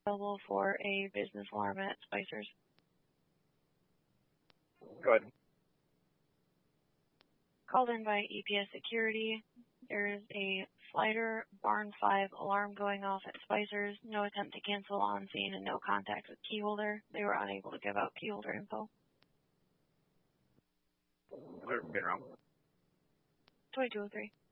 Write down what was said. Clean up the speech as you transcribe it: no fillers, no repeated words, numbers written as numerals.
available for a business alarm at Spicer's. Go ahead. Called in by EPS Security. There is a Slider Barn 5 alarm going off at Spicer's. No attempt to cancel on scene and no contact with keyholder. They were unable to give out keyholder info. I've been wrong. 2203.